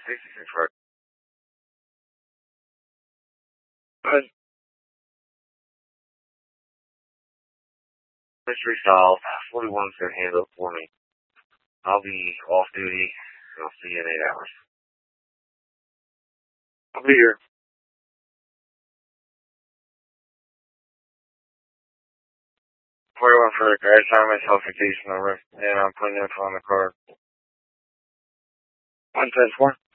66 right. Good. Mystery solved. 41's gonna handle it for me. I'll be off duty, and I'll see you in 8 hours. I'll be here. 41 for the car. I signed my self-vacation over, and I'm putting info on the card. 110-4.